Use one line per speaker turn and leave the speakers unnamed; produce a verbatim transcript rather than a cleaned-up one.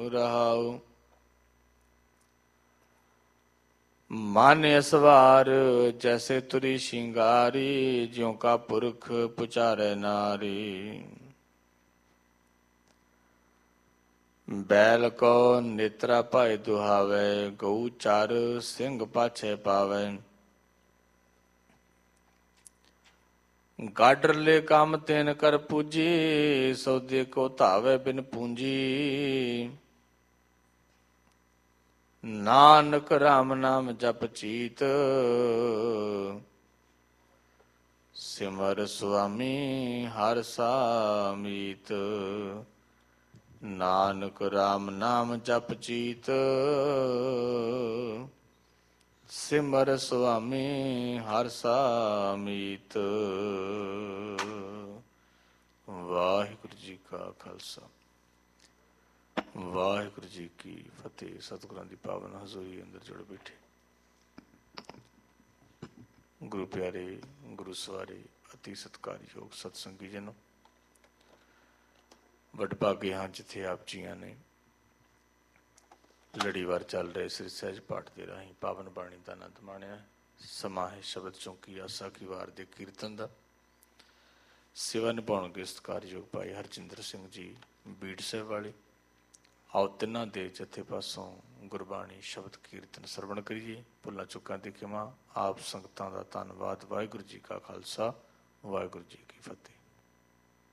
ਰਹਾਉ। ਮਨ ਅਸਵਾਰ ਜੈਸੇ ਤੁਰੀ ਸ਼ਿੰਗਾਰੀ, ਜਿਉ ਕਾ ਪੁਰਖ ਪੁਚਾਰੈ ਨਾਰੀ। ਬੈਲ ਕੋ ਨੇਤਰਾ ਭਾਇ ਦੁਹਾਵੈ, ਗਊ ਚਰ ਸਿੰਘ ਪਾਛੈ ਪਾਵੈ। ਗਾਡਰਲੇ ਕੰਮ ਤੈਨ ਕਰ ਪੂਜੀ, ਸੌਦੇ ਕੋ ਧਾਵੈ ਬਿਨ ਪੂੰਜੀ। ਨਾਨਕ ਰਾਮ ਨਾਮ ਜਪ ਚੀਤ, ਸਿਮਰ ਸੁਆਮੀ ਹਰਿ ਸਾਮੀਤ। ਨਾਨਕ ਰਾਮ ਨਾਮ ਜਪ ਚੀਤ, ਸਿਮਰ ਸੁਆਮੀ ਹਰਿ ਸਾਮੀਤ। ਵਾਹਿਗੁਰੂ ਜੀ ਕਾ ਖਾਲਸਾ, ਵਾਹਿਗੁਰੂ ਜੀ ਕੀ ਫਤਿਹ। ਸਤਿਗੁਰਾਂ ਦੀ ਪਾਵਨ ਹਜ਼ੂਰੀ ਅੰਦਰ ਜੁੜ ਬੈਠੇ ਗੁਰੂ ਪਿਆਰੇ, ਗੁਰੂ ਸਵਾਰੇ, ਅਤੀ ਸਤਿਕਾਰਯੋਗ ਸਤਸੰਗੀ ਜਨੋ, ਵਡਭਾਗੇ ਹਾਂ ਜਿੱਥੇ ਆਪ ਜੀਆਂ ਨੇ ਲੜੀਵਾਰ ਚੱਲ ਰਹੇ ਸ੍ਰੀ ਸਹਿਜ ਪਾਠ ਦੇ ਰਾਹੀਂ ਪਾਵਨ ਬਾਣੀ ਦਾ ਆਨੰਦ ਮਾਣਿਆ। ਸਮਾਂ ਹੈ ਸ਼ਬਦ ਚੌਂਕੀ ਆਸਾ ਕੀ ਵਾਰ ਦੇ ਕੀਰਤਨ ਦਾ। ਸੇਵਾ ਨਿਭਾਉਣਗੇ ਸਤਿਕਾਰਯੋਗ ਭਾਈ ਹਰਜਿੰਦਰ ਸਿੰਘ ਜੀ ਬੀੜ ਸਾਹਿਬ ਵਾਲੇ। ਆਓ ਤਿੰਨਾਂ ਦੇ ਜਥੇ ਪਾਸੋਂ ਗੁਰਬਾਣੀ ਸ਼ਬਦ ਕੀਰਤਨ ਸਰਵਣ ਕਰੀਏ। ਭੁੱਲਾਂ ਚੁੱਕਾਂ ਦੀ ਖਿਮਾ, ਆਪ ਸੰਗਤਾਂ ਦਾ ਧੰਨਵਾਦ। ਵਾਹਿਗੁਰੂ ਜੀ ਕਾ ਖਾਲਸਾ, ਵਾਹਿਗੁਰੂ ਜੀ ਕੀ ਫਤਿਹ।